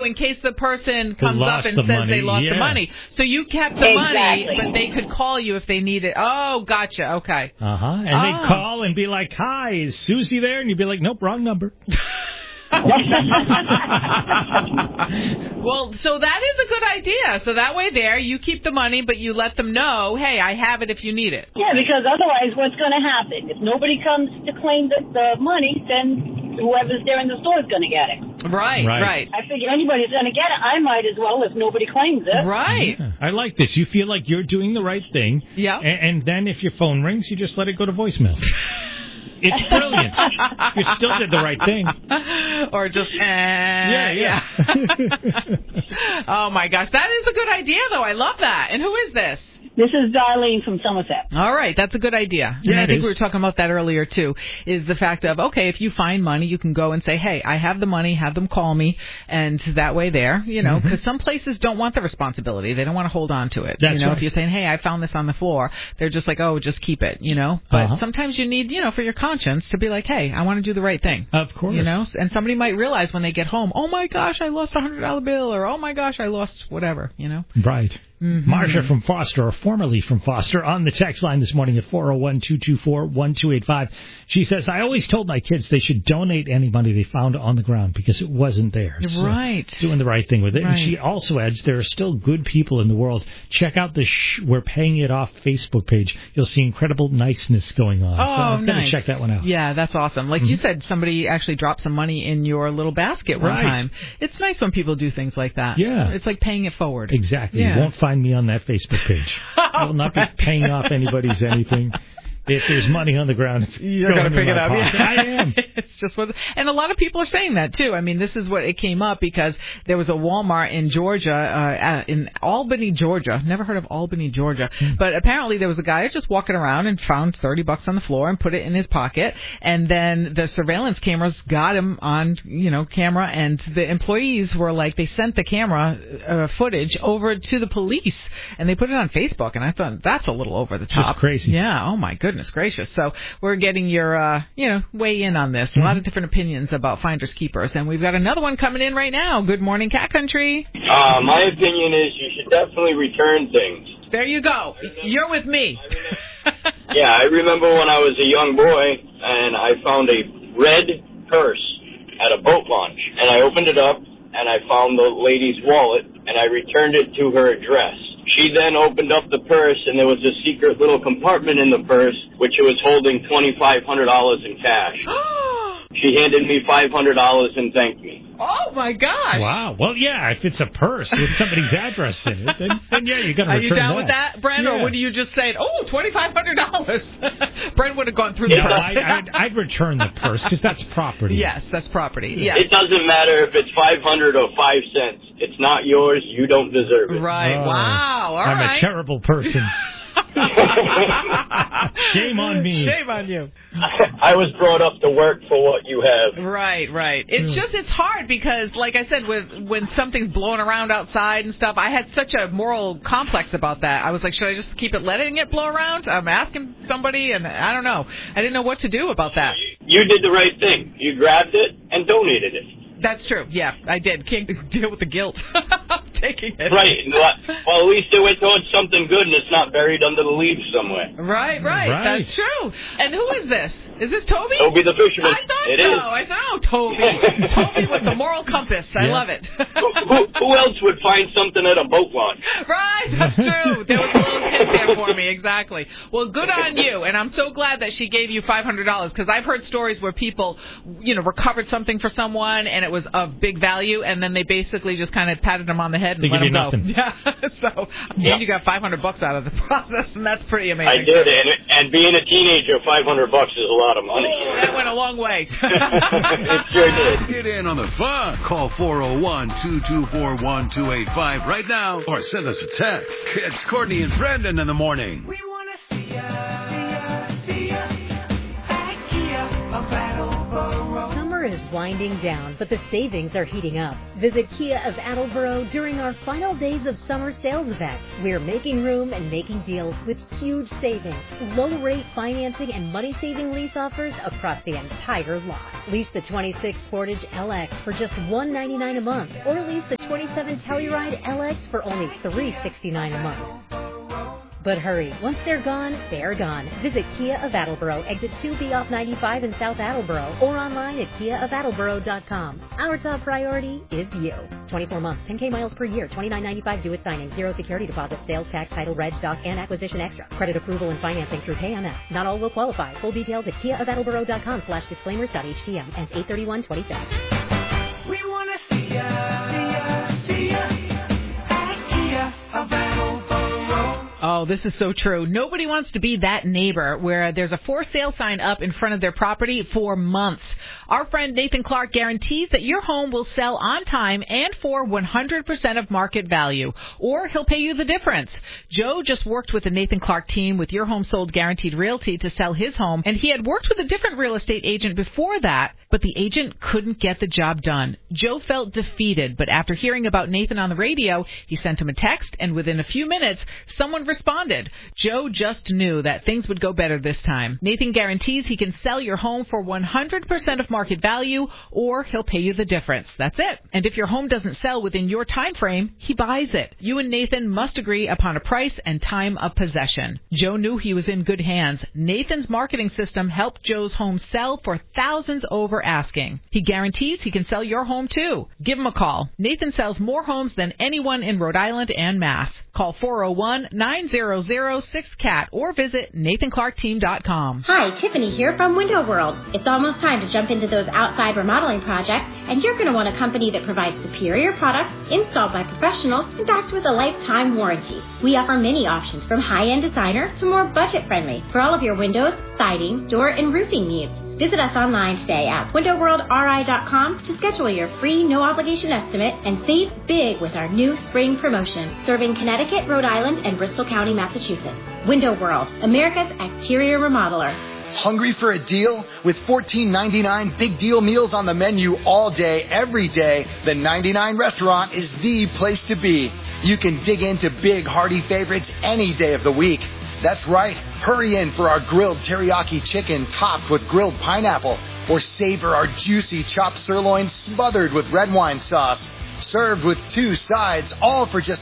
in case the person comes up and says money. they lost the money. So you kept the money, Exactly. but they could call you if they need it. Oh, gotcha. Okay. And they'd call and be like, "Hi, is Susie there?" And you'd be like, "Nope, wrong number." Well, so that is a good idea. So that way there, you keep the money, but you let them know, hey, I have it if you need it. Yeah, because otherwise what's going to happen? If nobody comes to claim the money, then whoever's there in the store is going to get it. Right. I figure anybody's going to get it. I might as well if nobody claims it. Right. Yeah, I like this. You feel like you're doing the right thing. Yeah. And then if your phone rings, you just let it go to voicemail. It's brilliant. You still did the right thing. Or just, Yeah. Oh, my gosh. That is a good idea, though. I love that. And who is this? This is Darlene from Somerset. All right. That's a good idea. Yeah, and I think is. we were talking about that earlier, too, is the fact of, okay, if you find money, you can go and say, hey, I have the money, have them call me, and that way there, because some places don't want the responsibility. They don't want to hold on to it. That's right. If you're saying, hey, I found this on the floor, they're just like, oh, just keep it, But sometimes you need, for your conscience to be like, hey, I want to do the right thing. Of course. And somebody might realize when they get home, oh, my gosh, I lost a $100 bill, or oh, my gosh, I lost whatever, Right. Mm-hmm. Marsha from Foster, or formerly from Foster, on the text line this morning at 401-224-1285. She says, I always told my kids they should donate any money they found on the ground because it wasn't theirs. Right. So doing the right thing with it. Right. And she also adds, there are still good people in the world. Check out the We're Paying It Off Facebook page. You'll see incredible niceness going on. Oh, so I'm going to nice. check that one out. Yeah, that's awesome. Like you said, somebody actually dropped some money in your little basket one time. It's nice when people do things like that. Yeah. It's like paying it forward. Exactly. Yeah. You won't find me on that Facebook page. I will not be paying off anybody's anything. If there's money on the ground, you're going to pick it up. Yeah. I am. It's just and a lot of people are saying that too. I mean, this is what it came up because there was a Walmart in Georgia, in Albany, Georgia. Never heard of Albany, Georgia, but apparently there was a guy just walking around and found $30 on the floor and put it in his pocket, and then the surveillance cameras got him on, camera, and the employees were like, they sent the camera footage over to the police, and they put it on Facebook, and I thought that's a little over the top. That's crazy. Yeah. Oh my goodness gracious. So we're getting your, weigh in on this. A lot of different opinions about finders keepers. And we've got another one coming in right now. Good morning, Cat Country. My opinion is you should definitely return things. There you go. You're with me. Yeah, I remember when I was a young boy and I found a red purse at a boat launch. And I opened it up and I found the lady's wallet and I returned it to her address. She then opened up the purse, and there was a secret little compartment in the purse, which was holding $2,500 in cash. She handed me $500 and thanked me. Oh, my gosh. Wow. Well, yeah, if it's a purse with somebody's address in it, then yeah, you got to return that. Are you down with that, Brent, or would you just say, $2,500? Brent would have gone through the purse. I'd return the purse because that's property. Yes, that's property. Yes. It doesn't matter if it's 500 or 5 cents. It's not yours. You don't deserve it. Right. Wow. All I'm right. a terrible person. Shame on me. Shame on you. I was brought up to work for what you have. Right. It's hard because, like I said, when something's blowing around outside and stuff, I had such a moral complex about that. I was like, should I just keep letting it blow around? I'm asking somebody, and I don't know. I didn't know what to do about that. You did the right thing. You grabbed it and donated it. That's true. Yeah, I did. Can't deal with the guilt of taking it. Right. Well, at least it went towards something good, and it's not buried under the leaves somewhere. Right. That's true. And who is this? Is this Toby? Toby the fisherman. I thought it so. Is. I thought, Toby. Toby with the moral compass. I love it. Who else would find something at a boat launch? Right. That's true. There was a little hint there for me. Exactly. Well, good on you. And I'm so glad that she gave you $500 because I've heard stories where people, recovered something for someone and it was of big value, and then they basically just kind of patted them on the head and let them go. Nothing. Yeah. And you got $500 out of the process, and that's pretty amazing. I did, and being a teenager, $500 is a lot of money. Oh, that went a long way. It sure did. Get in on the fun. Call 401-224-1285 right now, or send us a text. It's Courtney and Brendan in the morning. We want to see ya at Kia, a battle road. Summer is winding down, but the savings are heating up. Visit Kia of Attleboro during our final days of summer sales event. We're making room and making deals with huge savings, low-rate financing, and money-saving lease offers across the entire lot. Lease the 26 Sportage LX for just $199 a month, or lease the 27 Telluride LX for only $369 a month. But hurry, once they're gone, they're gone. Visit Kia of Attleboro, exit 2B off 95 in South Attleboro, or online at kiaofattleboro.com. Our top priority is you. 24 months, 10K miles per year, $29.95 due at signing, 0 security deposit, sales tax, title, reg, stock, and acquisition extra. Credit approval and financing through PayMS. Not all will qualify. Full details at kiaofattleboro.com/disclaimers.htm. Ends 8/31/26. We want to see ya at Kia of Attleboro. Oh, this is so true. Nobody wants to be that neighbor where there's a for sale sign up in front of their property for months. Our friend Nathan Clark guarantees that your home will sell on time and for 100% of market value, or he'll pay you the difference. Joe just worked with the Nathan Clark team with Your Home Sold Guaranteed Realty to sell his home, and he had worked with a different real estate agent before that, but the agent couldn't get the job done. Joe felt defeated, but after hearing about Nathan on the radio, he sent him a text, and within a few minutes, someone responded. Joe just knew that things would go better this time. Nathan guarantees he can sell your home for 100% of market value, or he'll pay you the difference. That's it. And if your home doesn't sell within your time frame, he buys it. You and Nathan must agree upon a price and time of possession. Joe knew he was in good hands. Nathan's marketing system helped Joe's home sell for thousands over asking. He guarantees he can sell your home too. Give him a call. Nathan sells more homes than anyone in Rhode Island and Mass. Call 401-900-6CAT or visit NathanClarkTeam.com. Hi, Tiffany here from Window World. It's almost time to jump into those outside remodeling projects, and you're going to want a company that provides superior products installed by professionals and backed with a lifetime warranty. We offer many options from high-end designer to more budget-friendly for all of your windows, siding, door, and roofing needs. Visit us online today at windowworldri.com to schedule your free no-obligation estimate and save big with our new spring promotion, serving Connecticut, Rhode Island, and Bristol County, Massachusetts. Window World, America's exterior remodeler. Hungry for a deal? With $14.99 big deal meals on the menu all day, every day, the 99 Restaurant is the place to be. You can dig into big, hearty favorites any day of the week. That's right. Hurry in for our grilled teriyaki chicken topped with grilled pineapple, or savor our juicy chopped sirloin smothered with red wine sauce. Served with 2 sides, all for just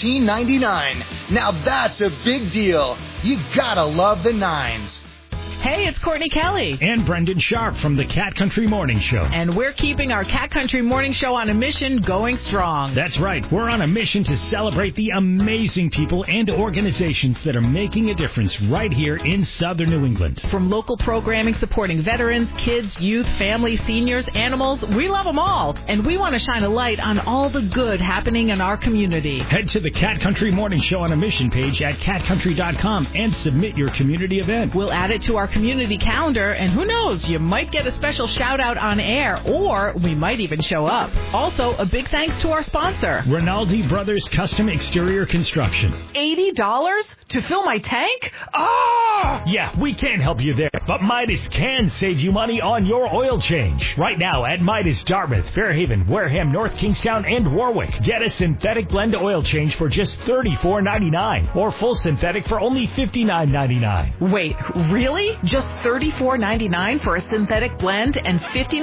$14.99. Now that's a big deal. You gotta love the Nines. Hey, it's Courtney Kelly. And Brendan Sharp from the Cat Country Morning Show. And we're keeping our Cat Country Morning Show on a mission going strong. That's right. We're on a mission to celebrate the amazing people and organizations that are making a difference right here in Southern New England. From local programming supporting veterans, kids, youth, family, seniors, animals, we love them all. And we want to shine a light on all the good happening in our community. Head to the Cat Country Morning Show on a mission page at catcountry.com and submit your community event. We'll add it to our community calendar, and who knows, you might get a special shout out on air, or we might even show up. Also, a big thanks to our sponsor, Rinaldi Brothers Custom Exterior Construction. $80 to fill my tank? Oh! Yeah, we can't help you there, but Midas can save you money on your oil change. Right now at Midas Dartmouth, Fairhaven, Wareham, North Kingstown, and Warwick. Get a synthetic blend oil change for just $34.99, or full synthetic for only $59.99. Wait, really? Just $34.99 for a synthetic blend and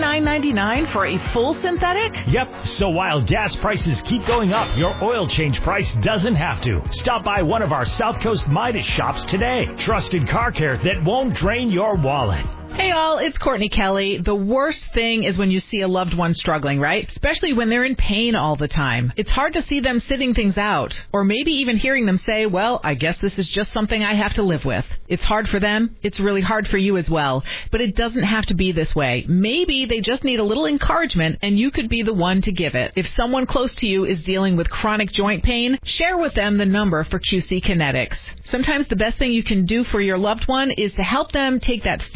$59.99 for a full synthetic? Yep, so while gas prices keep going up, your oil change price doesn't have to. Stop by one of our South Coast Midas shops today. Trusted car care that won't drain your wallet. Hey all, it's Courtney Kelly. The worst thing is when you see a loved one struggling, right? Especially when they're in pain all the time. It's hard to see them sitting things out, or maybe even hearing them say, well, I guess this is just something I have to live with. It's hard for them. It's really hard for you as well. But it doesn't have to be this way. Maybe they just need a little encouragement, and you could be the one to give it. If someone close to you is dealing with chronic joint pain, share with them the number for QC Kinetics. Sometimes the best thing you can do for your loved one is to help them take that first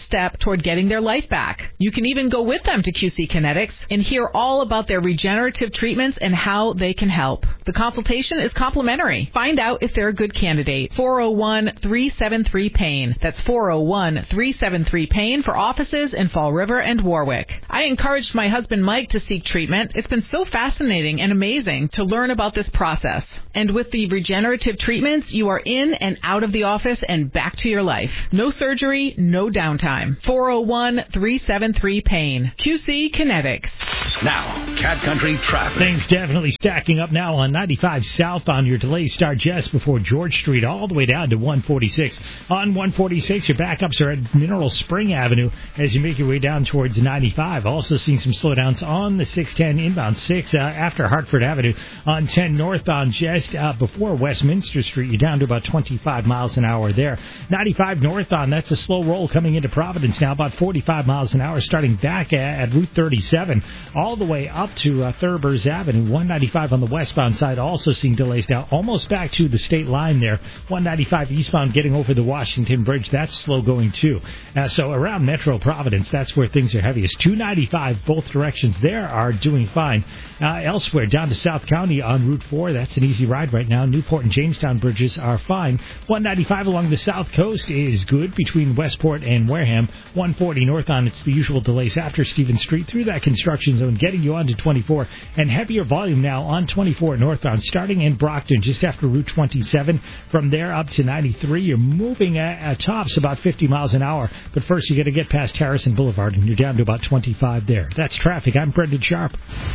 step toward getting their life back. You can even go with them to QC Kinetics and hear all about their regenerative treatments and how they can help. The consultation is complimentary. Find out if they're a good candidate. 401-373-PAIN. That's 401-373-PAIN for offices in Fall River and Warwick. I encouraged my husband Mike to seek treatment. It's been so fascinating and amazing to learn about this process. And with the regenerative treatments, you are in and out of the office and back to your life. No surgery, no downtime. 401-373-PAIN. QC Kinetics. Now, Cat Country traffic. Things definitely stacking up now on 95 southbound. Your delays start just before George Street all the way down to 146. On 146, your backups are at Mineral Spring Avenue as you make your way down towards 95. Also seeing some slowdowns on the 610 inbound 6 after Hartford Avenue. On 10 northbound just before Westminster Street, you're down to about 25 miles an hour there. 95 northbound, that's a slow roll coming into Providence now, about 45 miles an hour starting back at Route 37 all the way up to Thurber's Avenue. 195 on the westbound side also seeing delays now almost back to the state line there. 195 eastbound getting over the Washington Bridge, that's slow going too. So around Metro Providence, that's where things are heaviest. 295 both directions there are doing fine. Elsewhere down to South County on Route 4, that's an easy ride right now. Newport and Jamestown bridges are fine. 195 along the south coast is good between Westport and Wareham. 140 north on, it's the usual delays after Stevens Street through that construction zone, getting you on to 24. And heavier volume now on 24 northbound, starting in Brockton just after Route 27. From there up to 93, you're moving at tops about 50 miles an hour. But first, you got to get past Harrison Boulevard, and you're down to about 25 there. That's traffic. I'm Brendan Sharp.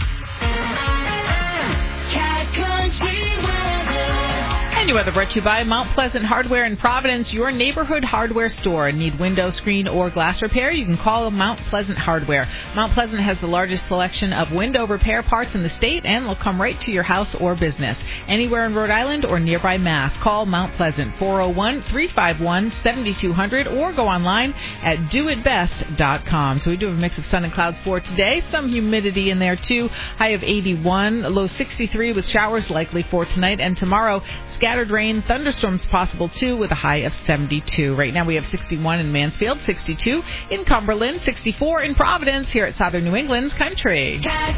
And your weather brought to you by Mount Pleasant Hardware in Providence, your neighborhood hardware store. Need window, screen, or glass repair? You can call Mount Pleasant Hardware. Mount Pleasant has the largest selection of window repair parts in the state, and they'll come right to your house or business. Anywhere in Rhode Island or nearby Mass, call Mount Pleasant, 401-351-7200, or go online at doitbest.com. So we do have a mix of sun and clouds for today. Some humidity in there, too. High of 81, low 63 with showers likely for tonight and tomorrow. Scattered rain, thunderstorms possible, too, with a high of 72. Right now we have 61 in Mansfield, 62 in Cumberland, 64 in Providence here at Southern New England's Country.